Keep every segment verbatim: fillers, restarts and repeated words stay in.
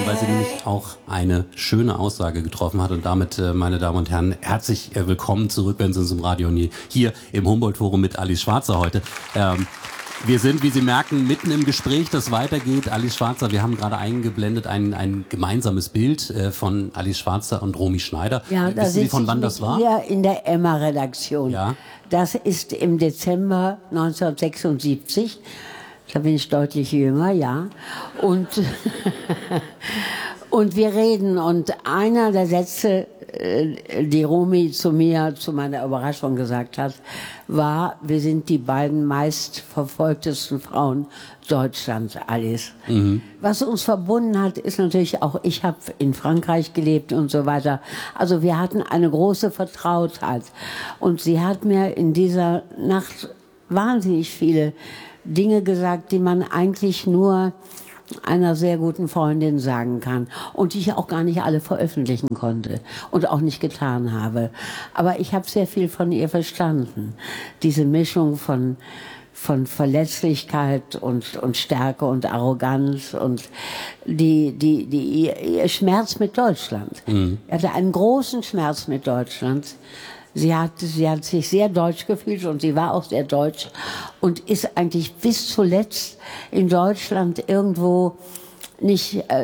weil sie nämlich auch eine schöne Aussage getroffen hat. Und damit, äh, meine Damen und Herren, herzlich äh, willkommen zurück, wenn Sie uns im Radio hier im Humboldt-Forum mit Alice Schwarzer heute. Ähm, Wir sind, wie Sie merken, mitten im Gespräch, das weitergeht. Alice Schwarzer, wir haben gerade eingeblendet ein, ein gemeinsames Bild äh, von Alice Schwarzer und Romy Schneider. Ja, da Wissen Sie, von wann das war? Hier in der Emma-Redaktion. Ja. Das ist im Dezember neunzehnhundertsechsundsiebzig. Da bin ich deutlich jünger, ja. Und, und wir reden. Und einer der Sätze, die Romy zu mir, zu meiner Überraschung gesagt hat, war: Wir sind die beiden meistverfolgtesten Frauen Deutschlands, Alice. Mhm. Was uns verbunden hat, ist natürlich auch, ich habe in Frankreich gelebt und so weiter. Also wir hatten eine große Vertrautheit. Und sie hat mir in dieser Nacht wahnsinnig viele Dinge gesagt, die man eigentlich nur einer sehr guten Freundin sagen kann und die ich auch gar nicht alle veröffentlichen konnte und auch nicht getan habe. Aber ich habe sehr viel von ihr verstanden. Diese Mischung von, von Verletzlichkeit und, und Stärke und Arroganz und die, die, die, ihr, ihr Schmerz mit Deutschland. Mhm. Er hatte einen großen Schmerz mit Deutschland. Sie hat, sie hat sich sehr deutsch gefühlt und sie war auch sehr deutsch und ist eigentlich bis zuletzt in Deutschland irgendwo nicht, äh,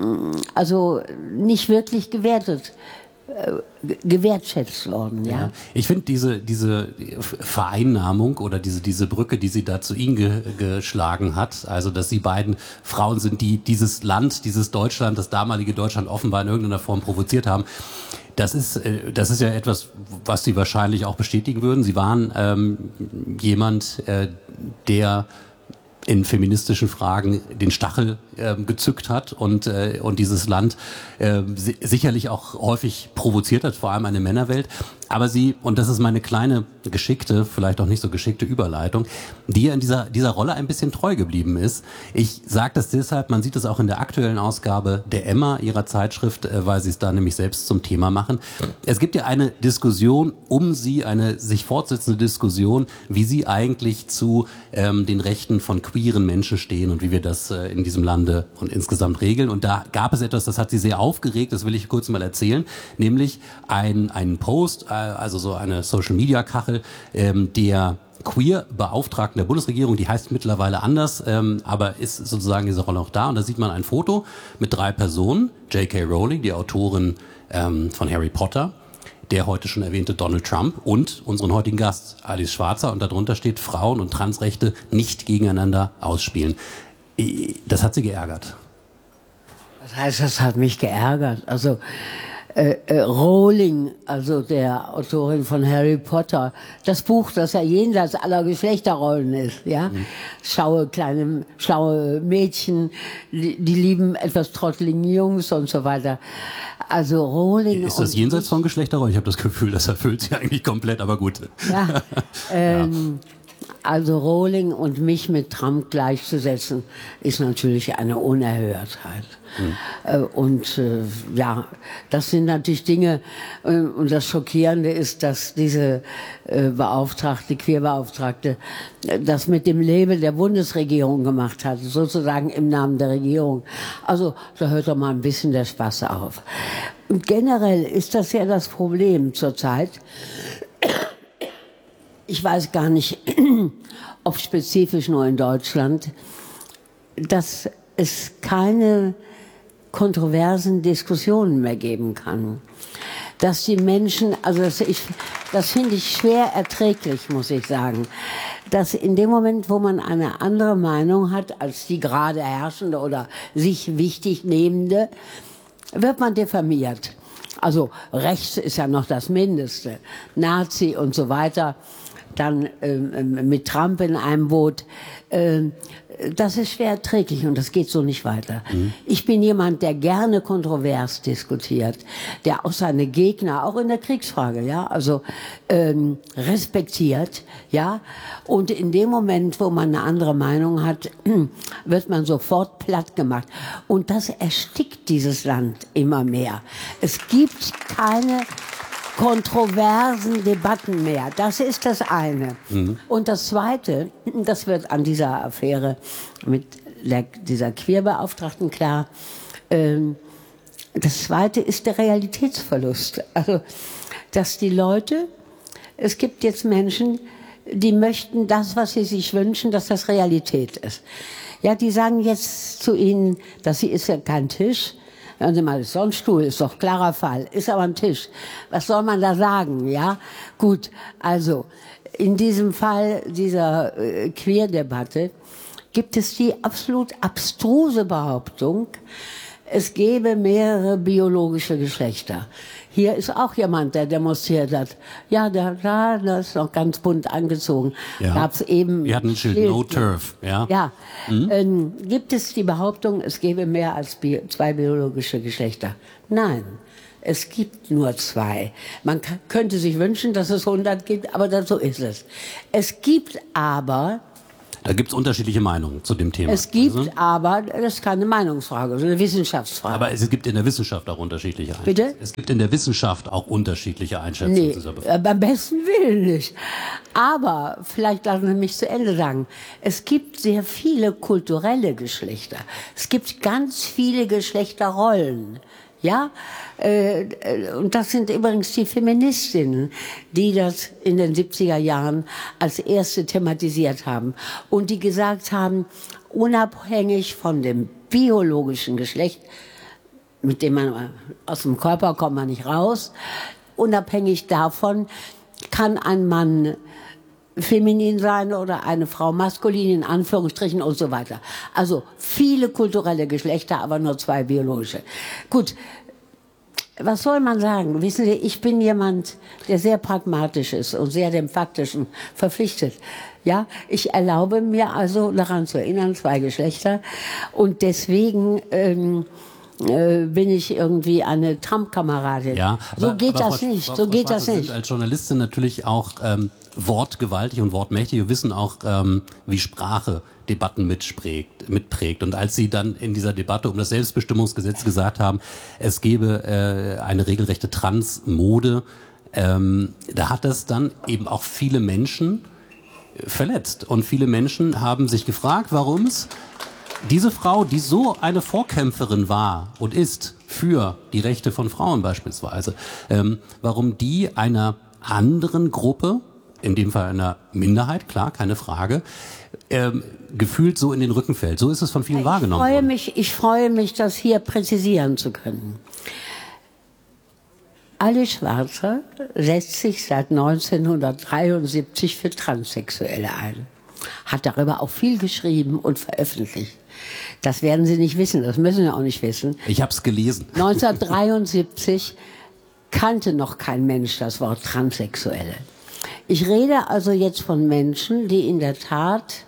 also nicht wirklich gewertet, äh, gewertschätzt worden. Ja? Ja. Ich finde diese, diese Vereinnahmung oder diese, diese Brücke, die sie da zu Ihnen ge geschlagen hat, also dass Sie beiden Frauen sind, die dieses Land, dieses Deutschland, das damalige Deutschland offenbar in irgendeiner Form provoziert haben. Das ist, das ist ja etwas, was Sie wahrscheinlich auch bestätigen würden. Sie waren ähm, jemand, äh, der in feministischen Fragen den Stachel äh, gezückt hat und, äh, und dieses Land äh, si sicherlich auch häufig provoziert hat, vor allem eine Männerwelt. Aber sie, und das ist meine kleine geschickte, vielleicht auch nicht so geschickte Überleitung, die ja in dieser, dieser Rolle ein bisschen treu geblieben ist. Ich sage das deshalb, man sieht es auch in der aktuellen Ausgabe der Emma, ihrer Zeitschrift, äh, weil sie es da nämlich selbst zum Thema machen. Es gibt ja eine Diskussion um sie, eine sich fortsetzende Diskussion, wie sie eigentlich zu ähm, den Rechten von queeren Menschen stehen und wie wir das äh, in diesem Lande und insgesamt regeln. Und da gab es etwas, das hat sie sehr aufgeregt, das will ich kurz mal erzählen, nämlich ein, einen Post, äh, also so eine Social-Media-Kachel, ähm, der Queer-Beauftragten der Bundesregierung, die heißt mittlerweile anders, ähm, aber ist sozusagen diese Rolle auch da. Und da sieht man ein Foto mit drei Personen, J K Rowling, die Autorin ähm, von Harry Potter, der heute schon erwähnte Donald Trump und unseren heutigen Gast, Alice Schwarzer. Und darunter steht: Frauen- und Transrechte nicht gegeneinander ausspielen. Das hat Sie geärgert. Was heißt, das hat mich geärgert? Also äh, äh, Rowling, also der Autorin von Harry Potter, das Buch, das ja jenseits aller Geschlechterrollen ist, ja, mhm. Schaue kleine, schlaue Mädchen, die, die lieben etwas trotteligen Jungs und so weiter. Also Rowling. Ist das jenseits ich, von Geschlechterrollen? Ich habe das Gefühl, das erfüllt sie eigentlich komplett, aber gut. Ja, ähm, ja. Also Rowling und mich mit Trump gleichzusetzen, ist natürlich eine Unerhörtheit. Mhm. Und äh, ja, das sind natürlich Dinge, äh, und das Schockierende ist, dass diese äh, Beauftragte, Queerbeauftragte, äh, das mit dem Label der Bundesregierung gemacht hat, sozusagen im Namen der Regierung. Also da hört doch mal ein bisschen der Spaß auf. Und generell ist das ja das Problem zurzeit. Ich weiß gar nicht, ob spezifisch nur in Deutschland, dass es keine kontroversen Diskussionen mehr geben kann. Dass die Menschen, also das, ich, das finde ich schwer erträglich, muss ich sagen, dass in dem Moment, wo man eine andere Meinung hat als die gerade herrschende oder sich wichtig nehmende, wird man diffamiert. Also rechts ist ja noch das Mindeste, Nazi und so weiter. Dann ähm, mit Trump in einem Boot. Ähm, das ist schwer erträglich und das geht so nicht weiter. Mhm. Ich bin jemand, der gerne kontrovers diskutiert, der auch seine Gegner, auch in der Kriegsfrage, ja, also ähm, respektiert, ja. Und in dem Moment, wo man eine andere Meinung hat, wird man sofort platt gemacht. Und das erstickt dieses Land immer mehr. Es gibt keine kontroversen Debatten mehr. Das ist das eine. Mhm. Und das Zweite, das wird an dieser Affäre mit der, dieser Queerbeauftragten klar. Ähm, das Zweite ist der Realitätsverlust. Also, dass die Leute, es gibt jetzt Menschen, die möchten das, was sie sich wünschen, dass das Realität ist. Ja, die sagen jetzt zu ihnen, das hier ist ja kein Tisch. Hören Sie mal, das ist so ein Stuhl, ist doch klarer Fall, ist aber ein Tisch. Was soll man da sagen, ja? Gut, also in diesem Fall dieser äh, Queerdebatte gibt es die absolut abstruse Behauptung, es gäbe mehrere biologische Geschlechter. Hier ist auch jemand, der demonstriert hat. Ja, da, da, das ist noch ganz bunt angezogen. Ja. Gab's eben. Wir hatten ein Schild, no turf. Ja. Ja. Mhm. Ähm, gibt es die Behauptung, es gäbe mehr als bi zwei biologische Geschlechter? Nein. Es gibt nur zwei. Man könnte sich wünschen, dass es hundert gibt, aber das, so ist es. Es gibt aber... Da gibt es unterschiedliche Meinungen zu dem Thema. Es gibt also, aber, das ist keine Meinungsfrage, das ist eine Wissenschaftsfrage. Aber es gibt in der Wissenschaft auch unterschiedliche Einschätzungen. Bitte? Es gibt in der Wissenschaft auch unterschiedliche Einschätzungen Nee, dieser Bevölkerung. beim besten Willen nicht. Aber, vielleicht lassen Sie mich zu Ende sagen, es gibt sehr viele kulturelle Geschlechter. Es gibt ganz viele Geschlechterrollen. Ja, äh, und das sind übrigens die Feministinnen, die das in den siebziger Jahren als erste thematisiert haben und die gesagt haben, unabhängig von dem biologischen Geschlecht, mit dem man aus dem Körper kommt man nicht raus, unabhängig davon kann ein Mann feminin sein oder eine Frau maskulin in Anführungsstrichen und so weiter. Also viele kulturelle Geschlechter, aber nur zwei biologische. Gut, was soll man sagen? Wissen Sie, ich bin jemand, der sehr pragmatisch ist und sehr dem Faktischen verpflichtet. Ja, ich erlaube mir also daran zu erinnern, zwei Geschlechter und deswegen ähm, äh, bin ich irgendwie eine Trump-Kameradin. Ja, so aber, geht aber das Frau, nicht. Frau, So Frau geht Schwarz, das nicht. Sie sind als Journalistin natürlich auch ähm, wortgewaltig und wortmächtig. Wir wissen auch, ähm, wie Sprache Debatten mitprägt, mitprägt. Und als Sie dann in dieser Debatte um das Selbstbestimmungsgesetz gesagt haben, es gebe äh, eine regelrechte Transmode, ähm, da hat das dann eben auch viele Menschen verletzt. Und viele Menschen haben sich gefragt, warum es diese Frau, die so eine Vorkämpferin war und ist für die Rechte von Frauen beispielsweise, ähm, warum die einer anderen Gruppe, in dem Fall einer Minderheit, klar, keine Frage, ähm, gefühlt so in den Rücken fällt. So ist es von vielen Ich wahrgenommen freue worden. mich, ich freue mich, das hier präzisieren zu können. Alice Schwarzer setzt sich seit neunzehnhundertdreiundsiebzig für Transsexuelle ein. Hat darüber auch viel geschrieben und veröffentlicht. Das werden Sie nicht wissen, das müssen Sie auch nicht wissen. Ich habe es gelesen. neunzehnhundertdreiundsiebzig kannte noch kein Mensch das Wort Transsexuelle. Ich rede also jetzt von Menschen, die in der Tat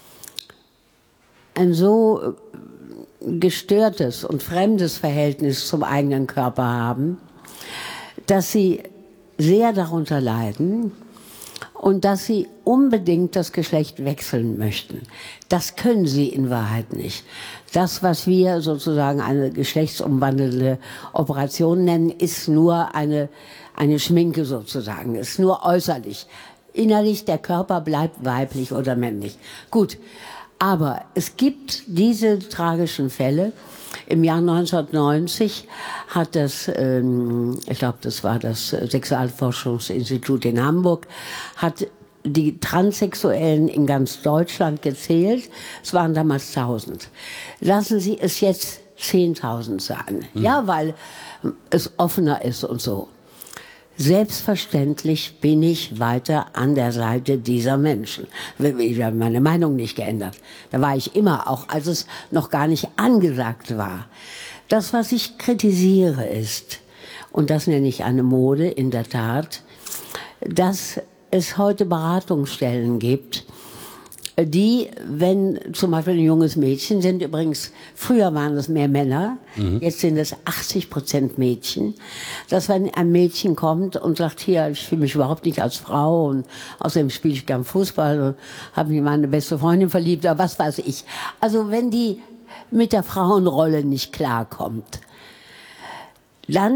ein so gestörtes und fremdes Verhältnis zum eigenen Körper haben, dass sie sehr darunter leiden und dass sie unbedingt das Geschlecht wechseln möchten. Das können sie in Wahrheit nicht. Das, was wir sozusagen eine geschlechtsumwandelnde Operation nennen, ist nur eine, eine Schminke sozusagen, ist nur äußerlich. Innerlich, der Körper bleibt weiblich oder männlich. Gut, aber es gibt diese tragischen Fälle. Im Jahr neunzehnhundertneunzig hat das, ähm, ich glaube, das war das Sexualforschungsinstitut in Hamburg, hat die Transsexuellen in ganz Deutschland gezählt. Es waren damals tausend. Lassen Sie es jetzt zehntausend sein. Mhm. Ja, weil es offener ist und so. Selbstverständlich bin ich weiter an der Seite dieser Menschen. Ich habe meine Meinung nicht geändert. Da war ich immer, auch als es noch gar nicht angesagt war. Das, was ich kritisiere, ist, und das nenne ich eine Mode in der Tat, dass es heute Beratungsstellen gibt, die, wenn zum Beispiel ein junges Mädchen sind, übrigens, früher waren es mehr Männer, mhm. jetzt sind es achtzig Prozent Mädchen, dass wenn ein Mädchen kommt und sagt, hier, ich fühle mich überhaupt nicht als Frau und außerdem spiele ich gern Fußball und habe mich in meine beste Freundin verliebt oder was weiß ich. Also wenn die mit der Frauenrolle nicht klarkommt, dann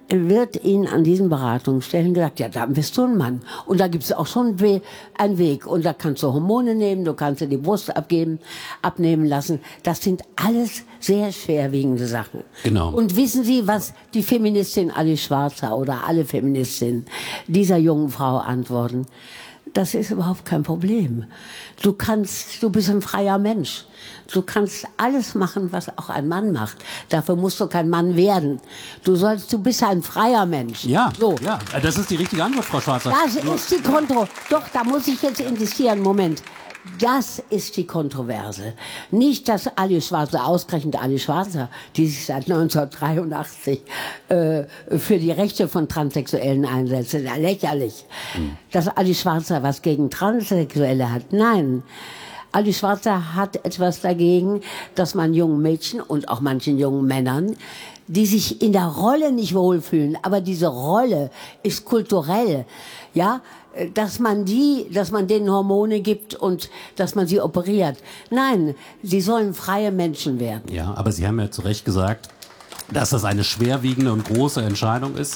wird Ihnen an diesen Beratungsstellen gesagt, ja, da bist du ein Mann. Und da gibt es auch schon einen Weg. Und da kannst du Hormone nehmen, du kannst dir die Brust abgeben, abnehmen lassen. Das sind alles sehr schwerwiegende Sachen. Genau. Und wissen Sie, was die Feministin Alice Schwarzer oder alle Feministinnen dieser jungen Frau antworten? Das ist überhaupt kein Problem. Du kannst, du bist ein freier Mensch. Du kannst alles machen, was auch ein Mann macht. Dafür musst du kein Mann werden. Du sollst, du bist ein freier Mensch. Ja, so. ja, das ist die richtige Antwort, Frau Schwarzer. Das ist die Kontro. Doch, da muss ich jetzt insistieren. Moment. Das ist die Kontroverse. Nicht, dass Alice Schwarzer, ausgerechnet Alice Schwarzer, die sich seit neunzehnhundertdreiundachtzig äh, für die Rechte von Transsexuellen einsetzt. Ja, lächerlich. Mhm. Dass Alice Schwarzer was gegen Transsexuelle hat. Nein. Alice Schwarzer hat etwas dagegen, dass man jungen Mädchen und auch manchen jungen Männern, die sich in der Rolle nicht wohlfühlen, aber diese Rolle ist kulturell, ja, dass man die, dass man denen Hormone gibt und dass man sie operiert. Nein, sie sollen freie Menschen werden. Ja, aber Sie haben ja zu Recht gesagt, dass das eine schwerwiegende und große Entscheidung ist.